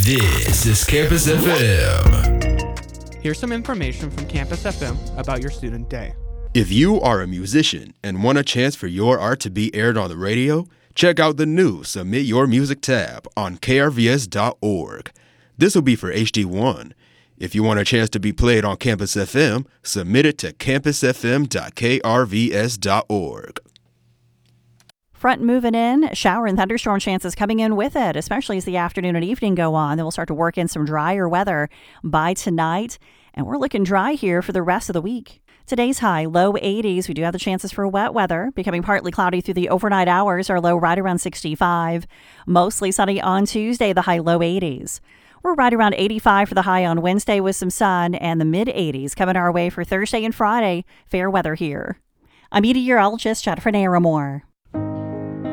This is Campus FM. Here's some information from Campus FM about your student day. If you are a musician and want a chance for your art to be aired on the radio, check out the new Submit Your Music tab on krvs.org. This will be for HD1. If you want a chance to be played on Campus FM, submit it to campusfm.krvs.org. Front moving in, shower and thunderstorm chances coming in with it, especially as the afternoon and evening go on. Then we'll start to work in some drier weather by tonight, and we're looking dry here for the rest of the week. Today's high, low 80s. We do have the chances for wet weather, becoming partly cloudy through the overnight hours. Our low right around 65. Mostly sunny on Tuesday, the high low 80s. We're right around 85 for the high on Wednesday with some sun, and the mid 80s coming our way for Thursday and Friday. Fair weather here. I'm meteorologist Jennifer Naramore.